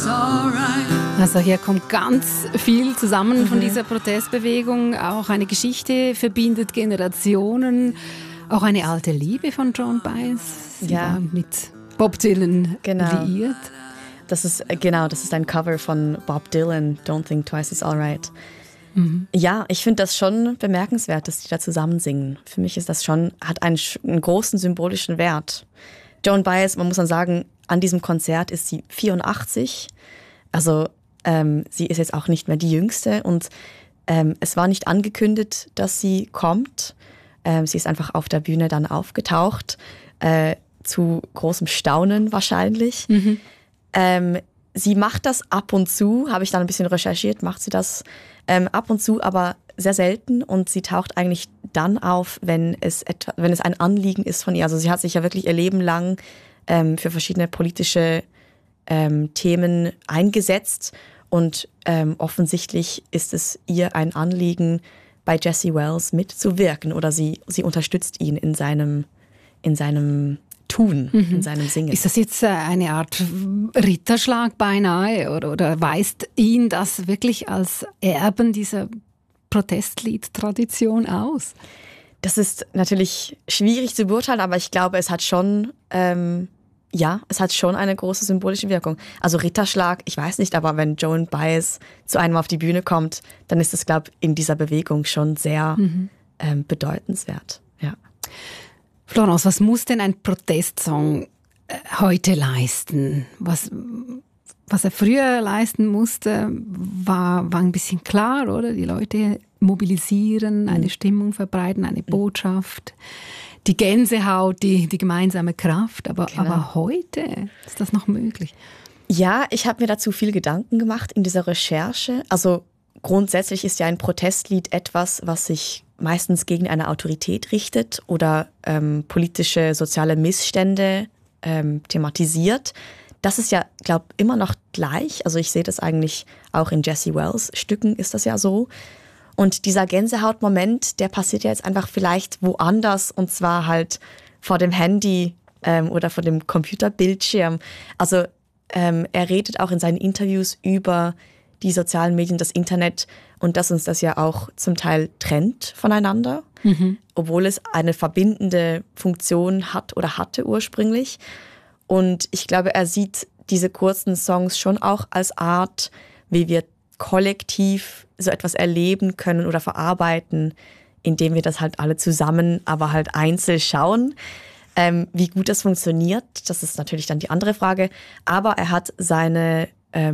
Also hier kommt ganz viel zusammen von dieser Protestbewegung. Auch eine Geschichte verbindet Generationen. Auch eine alte Liebe von Joan Baez. Sie war mit Bob Dylan liiert. Das ist ein Cover von Bob Dylan, Don't Think Twice It's Alright. Ja, ich finde das schon bemerkenswert, dass die da zusammen singen. Für mich ist das schon, hat einen großen symbolischen Wert. Joan Baez, man muss dann sagen, an diesem Konzert ist sie 84. Also sie ist jetzt auch nicht mehr die Jüngste und es war nicht angekündigt, dass sie kommt. Sie ist einfach auf der Bühne dann aufgetaucht, zu großem Staunen wahrscheinlich. Sie macht das ab und zu, habe ich dann ein bisschen recherchiert, macht sie das ab und zu, aber sehr selten und sie taucht eigentlich dann auf, wenn es ein Anliegen ist von ihr. Also sie hat sich ja wirklich ihr Leben lang für verschiedene politische Themen eingesetzt und offensichtlich ist es ihr ein Anliegen, bei Jesse Wells mitzuwirken oder sie unterstützt ihn in seinem Tun, in seinem Singen. Ist das jetzt eine Art Ritterschlag beinahe oder weist ihn das wirklich als Erben dieser Protestlied-Tradition aus? Das ist natürlich schwierig zu beurteilen, aber ich glaube, es hat schon eine große symbolische Wirkung. Also Ritterschlag, ich weiß nicht, aber wenn Joan Baez zu einem auf die Bühne kommt, dann ist das, glaube ich, in dieser Bewegung schon sehr bedeutenswert. Ja. Florence, was muss denn ein Protestsong heute leisten? Was er früher leisten musste, war ein bisschen klar, oder? Die Leute mobilisieren, eine Stimmung verbreiten, eine Botschaft, die Gänsehaut, die gemeinsame Kraft. Aber heute ist das noch möglich? Ja, ich habe mir dazu viel Gedanken gemacht in dieser Recherche. Also grundsätzlich ist ja ein Protestlied etwas, was sich meistens gegen eine Autorität richtet oder politische, soziale Missstände thematisiert. Das ist ja, glaube ich, immer noch gleich. Also ich sehe das eigentlich auch in Jesse Wells Stücken ist das ja so. Und dieser Gänsehautmoment, der passiert ja jetzt einfach vielleicht woanders und zwar halt vor dem Handy oder vor dem Computerbildschirm. Also er redet auch in seinen Interviews über die sozialen Medien, das Internet und dass uns das ja auch zum Teil trennt voneinander, obwohl es eine verbindende Funktion hat oder hatte ursprünglich. Und ich glaube, er sieht diese kurzen Songs schon auch als Art, wie wir kollektiv so etwas erleben können oder verarbeiten, indem wir das halt alle zusammen, aber halt einzeln schauen. Wie gut das funktioniert, das ist natürlich dann die andere Frage. Aber er hat seinen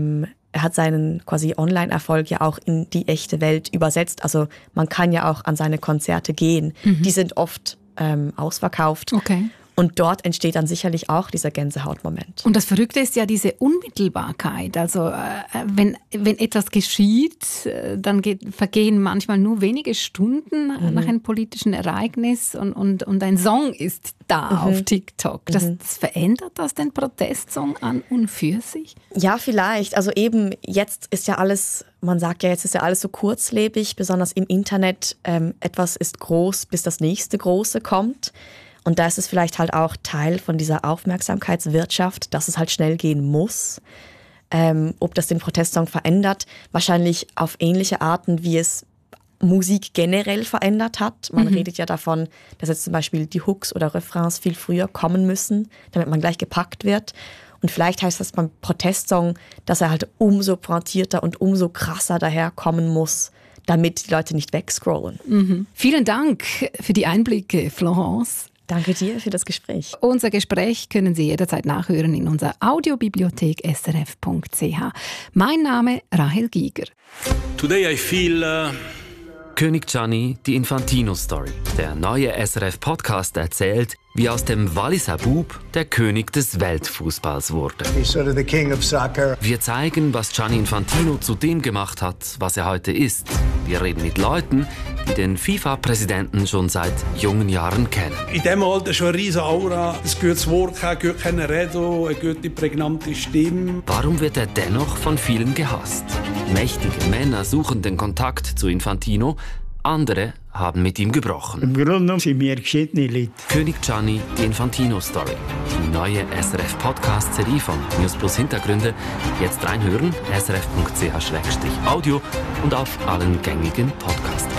quasi Online-Erfolg ja auch in die echte Welt übersetzt. Also man kann ja auch an seine Konzerte gehen. Die sind oft ausverkauft. Okay. Und dort entsteht dann sicherlich auch dieser Gänsehautmoment. Und das Verrückte ist ja diese Unmittelbarkeit. Also wenn etwas geschieht, dann vergehen manchmal nur wenige Stunden nach einem politischen Ereignis und ein Song ist da auf TikTok. Das verändert das den Protestsong an und für sich? Ja, vielleicht. Also eben jetzt ist ja alles, man sagt ja, jetzt ist ja alles so kurzlebig, besonders im Internet. Etwas ist groß, bis das nächste Große kommt. Und da ist es vielleicht halt auch Teil von dieser Aufmerksamkeitswirtschaft, dass es halt schnell gehen muss. Ob das den Protestsong verändert, wahrscheinlich auf ähnliche Arten, wie es Musik generell verändert hat. Man redet ja davon, dass jetzt zum Beispiel die Hooks oder Refrains viel früher kommen müssen, damit man gleich gepackt wird. Und vielleicht heißt das beim Protestsong, dass er halt umso pointierter und umso krasser daherkommen muss, damit die Leute nicht wegscrollen. Vielen Dank für die Einblicke, Florence. Danke dir für das Gespräch. Unser Gespräch können Sie jederzeit nachhören in unserer Audiobibliothek srf.ch. Mein Name Rahel Giger. Today I feel König Gianni, die Infantino-Story. Der neue SRF-Podcast erzählt, wie aus dem Walliser Bub der König des Weltfußballs wurde. He's sort of the king of soccer. Wir zeigen, was Gianni Infantino zu dem gemacht hat, was er heute ist. Wir reden mit Leuten, die den FIFA-Präsidenten schon seit jungen Jahren kennen. in diesem Alter schon eine riesige Aura, ein gutes Wort, ein gut reden, eine gute, prägnante Stimme. Warum wird er dennoch von vielen gehasst? Mächtige Männer suchen den Kontakt zu Infantino, Andere haben mit ihm gebrochen. Im Grunde genommen sind wir geschiedene Leute. König Gianni, die Infantino-Story. Die neue SRF-Podcast-Serie von News Plus Hintergründe. Jetzt reinhören, srf.ch/audio und auf allen gängigen Podcast-Apps.